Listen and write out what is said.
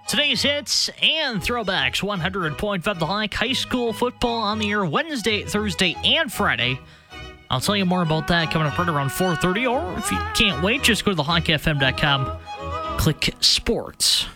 Today's hits and throwbacks, 100.5 The Hike, high school football on the air Wednesday, Thursday, and Friday. I'll tell you more about that coming up right around 4:30, or if you can't wait, just go to thehikefm.com, click sports.